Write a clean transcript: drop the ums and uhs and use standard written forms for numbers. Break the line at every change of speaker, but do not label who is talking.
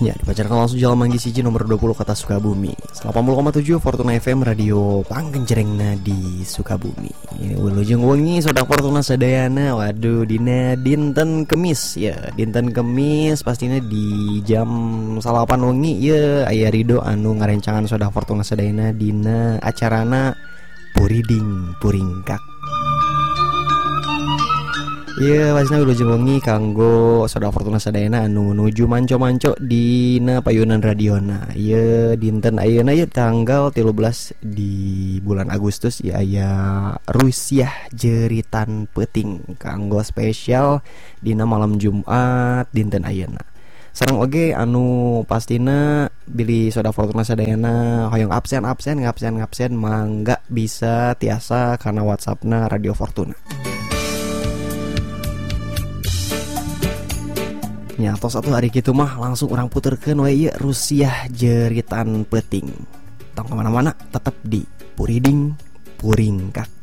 Ya, dipacarkan langsung Jalan Manggis Siji nomor 20 kota Sukabumi. 80,7 Fortuna FM radio panggencerengna di Sukabumi. Ini wilujeng wengi sodak Fortuna sadayana. Waduh, dina dinten Kemis ya. Dinten Kemis pastinya di jam 8 wengi ya aya Rido anu ngarencangan sodak Fortuna sadayana dina acarana Puriding Puringkak. Iya, pasna wilujeng wengi kanggo soda Fortuna sadayana anu nuju manco-manco dina payunan radiona. Iya, dinten ayeuna ya tanggal 13 di bulan Agustus ya aya Rusiah Jeritan Peuting kanggo spesial dina malam Jumat dinten ayeuna. Sareng oge anu pastina bilih soda Fortuna sadayana hoyong absen mangga bisa tiasa karena WhatsAppna Radio Fortuna. Nyatos satu hari gitu mah langsung orang puterkeun we ieu Rusiah Jeritan Peuting. Tong kemana-mana tetap di Puriding Puringkak.